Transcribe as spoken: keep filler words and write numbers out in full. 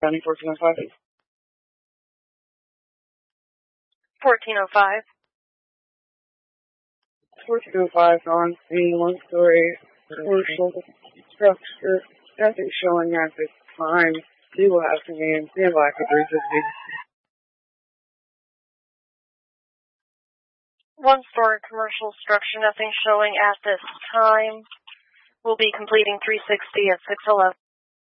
County fourteen oh five. fourteen oh five. fourteen oh five on scene, one story commercial structure. Nothing showing at this time. You will have to name standby for three fifty. One story commercial structure, nothing showing at this time. We'll be completing three sixty at six eleven.